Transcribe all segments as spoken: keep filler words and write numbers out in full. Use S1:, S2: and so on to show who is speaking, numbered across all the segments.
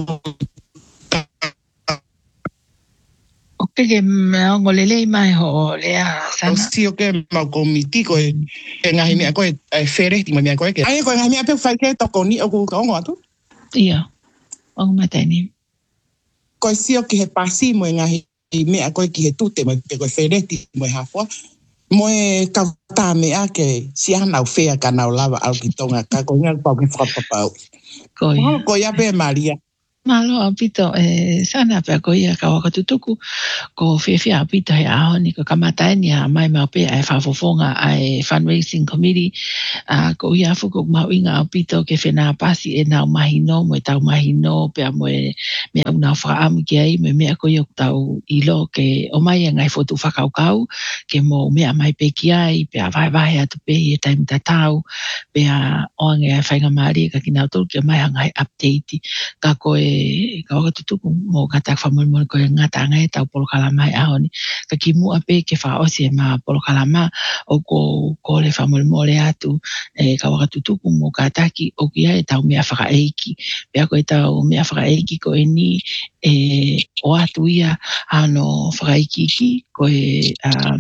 S1: Okay, que me hago lele mai ho lea sana.
S2: O si o ke mau komiti ko e ngahi mea ko e fere ti mea ko e ke. Ai ko ngahi mea pe fai ke to ko ni o ku ka ngo atu.
S1: Ia. O matani.
S2: Ko si o ki he pasi mo ngahi mea ko ki he tute mo ke ko fere ti mo ha fo. Mo e ka ta mea ke si ana o fea ka na o lava au ki tonga ka ko ngal pa ki fa pa pa.
S1: Ko
S2: ia. Ko ia pe Maria.
S1: Malo apito eh sana pe ko ia ka waka tutuku ko fefia apito he aho ni ko kamata ni a mai mau pe ai fafofonga ai fundraising committee a ko ia fuko mau inga apito ke fena pasi e na mahino mo tau mahino pe mo me una fra am ke ai me me ko yo tau ilo ke o mai ngai fotu fakau kau ke mo me mai pe ki ai pe vai vai atu pe e time tatau pe a onge ai fainga mari ka kina tu ke mai ngai update ka ko e ka waka tutuku mo ka tak whamul mo ko e ngata ngai tau polo kalama e ahoni. Ka ki mua pe ke wha osi e ma polo kalama o ko, ko le whamul mo le atu e ka waka tutuku mo ka taki o ki ai tau mea whaka eiki. Pea ko e tau mea whaka eiki ko e ni e o atu ia ano whaka eiki ki ko e um,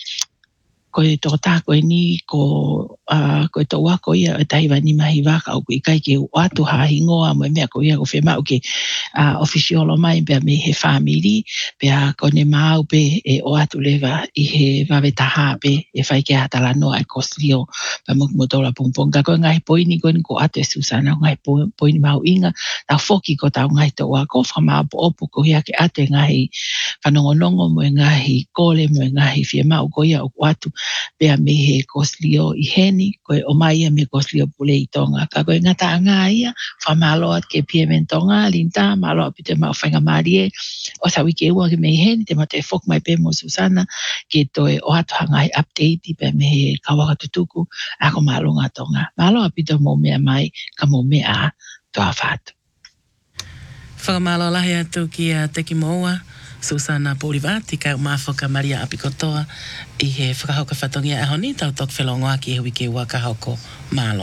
S1: ko e tō tā koe ni ko uh, ko e tō wako ia e taiwa ni mahi waka o kui kai ke o atu hahi ngoa mo e mea ko ia ko whema o ke uh, officiolo mai pia me he whamiri pia ko ne mau pe e o atu lewa i he wawe taha pe e whai ke hatala noa e koslio pa mo mo tōla pungpong ka koe ngai poini koe ni ko atu e Susana ngai poini mau inga tau foki ko tau ngai tō wako whama apo opo ko hia ke atu e ngai whanongonongo mo e ngai kole mo e ngai whiema o ko ia o atu pea me he koslio i heni, koe o mai ia me koslio pule i tonga. Ka koe ngata anga ia, whamaloa ke pia men tonga, linta, maloa pite mao whainga marie, o sa wiki ua ke me i heni, te mate e whok mai pe mo Susana, ke toe o atu hangai update, pea me he kawaka tutuku, ako malunga tonga. Maloa pite mo mea mai, ka mo mea toa whatu.
S3: Whakamalo lahi atu ki a Teki Moua, Susana Polivati, ka mawhaka Maria Apikotoa, i he whakahoka whatongia e honi, tau tok whelongoa ki he wiki ua ka hoko malo.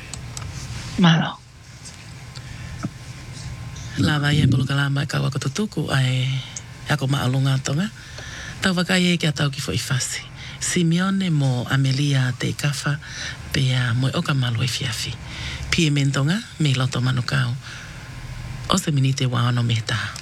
S1: Malo.
S3: Lawa ia polo ka lama ka waka tutuku ai hako maalunga tonga. Tau wakai e kia tau ki fo i fasi. Simeone mo Amelia te kafa, pea mo oka malo e fiafi. Pie mentonga, me loto manukau. O se minite wa ono mehtaha.